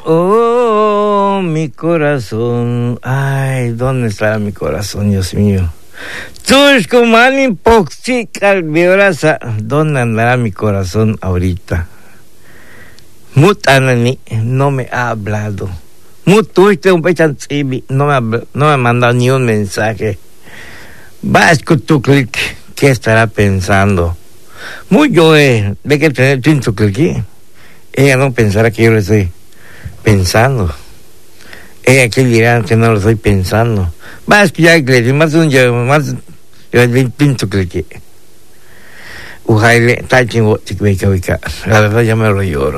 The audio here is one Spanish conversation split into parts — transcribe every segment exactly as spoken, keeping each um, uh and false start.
oh, mi corazón. Ay, ¿dónde está mi corazón, Dios mío? Tushkumani poxi calviorasa. ¿Dónde andará mi corazón ahorita? Mutanani no me ha hablado. Mutuste un pechan tsibi, no me ha, no me ha mandado ni un mensaje. Vas con tu clic, ¿qué estará pensando? Muy yo, eh, ve que tener tu clic. Ella no pensará que yo lo estoy pensando. Ella que dirá que no lo estoy pensando. Vas que ya que más un yo, más yo el pinto clic. Ujaile, tachingo, chiquica, chiquica. La verdad ya me lo lloro.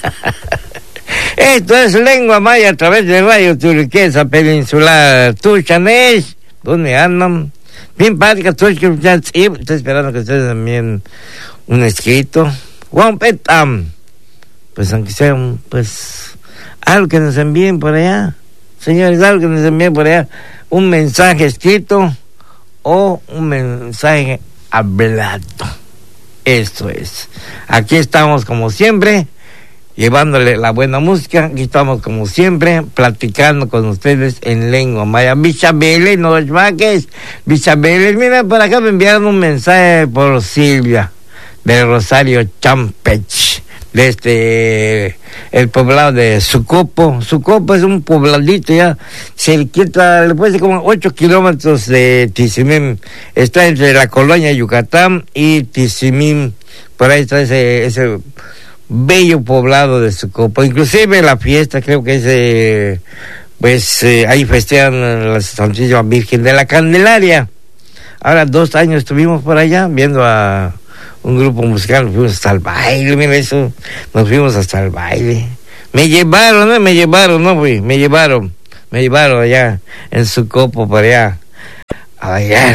Esto es Lengua Maya a través de Radio Turquesa Peninsular. Tuchanesh, ¿dónde andan? Bien padre que estoy esperando que ustedes también un escrito. Juan Petam. Pues aunque sea un, pues algo que nos envíen por allá. Señores, algo que nos envíen por allá. Un mensaje escrito o un mensaje hablado. Esto es. Aquí estamos como siempre, llevándole la buena música. Aquí estamos como siempre, platicando con ustedes en lengua maya. Bichabeles, no los vaques. Bichabeles, mira, por acá me enviaron un mensaje por Silvia, de Rosario Champech, de este, el poblado de Sucopo. Sucopo es un pobladito ya, cerquita, después de como ocho kilómetros de Tizimín. Está entre la colonia Yucatán y Tizimín. Por ahí está ese, ese bello poblado de Sucopo. Inclusive la fiesta, creo que es, eh, pues eh, ahí festejan la Santísima Virgen de la Candelaria. Ahora dos años estuvimos por allá viendo a un grupo musical, nos fuimos hasta el baile, mira eso, nos fuimos hasta el baile. Me llevaron, ¿no? Me llevaron, no fui, me llevaron, me llevaron allá en Sucopo, por allá, a bailar.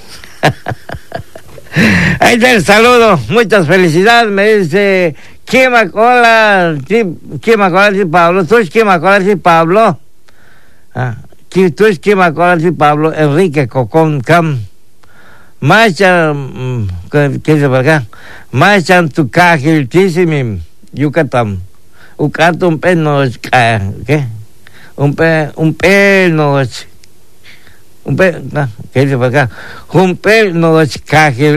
Ahí está el saludo, muchas felicidades, me dice, ¿qué me acuerdas? ¿Qué me acuerdas de Pablo? ¿Tú es qué me acuerdas de Pablo? Ah, ¿tú es qué me acuerdas de Pablo? Enrique Cocón Cam. Macha, ¿qué dice por acá? Machan tu cajil tisimim, Yucatán. Ucato un peno, ¿qué? Un pe, un peno, un pe, ¿qué dice por acá? Un peno cajil